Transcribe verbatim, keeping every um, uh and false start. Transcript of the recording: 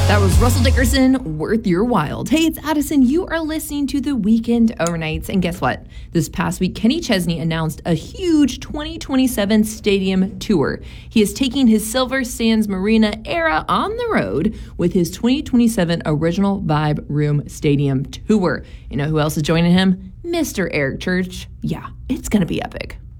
That was Russell Dickerson, Worth Your While. Hey, it's Addison. You are listening to The Weekend Overnights. And guess what? This past week, Kenny Chesney announced a huge twenty twenty-seven stadium tour. He is taking his Silver Sands Marina era on the road with his twenty twenty-seven Original Vibe Room Stadium Tour. You know who else is joining him? Mister Eric Church. Yeah, it's going to be epic.